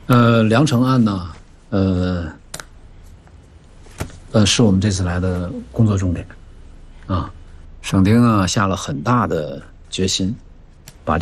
良城案呢，是我们这次来的工作重点，啊，省厅啊下了很大的决心，